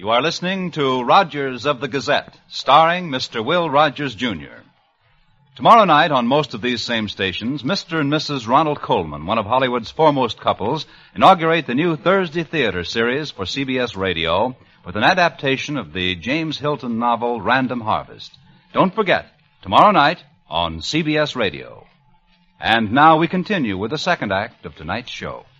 You are listening to Rogers of the Gazette, starring Mr. Will Rogers, Jr. Tomorrow night on most of these same stations, Mr. and Mrs. Ronald Colman, one of Hollywood's foremost couples, inaugurate the new Thursday Theater series for CBS Radio with an adaptation of the James Hilton novel Random Harvest. Don't forget, tomorrow night on CBS Radio. And now we continue with the second act of tonight's show.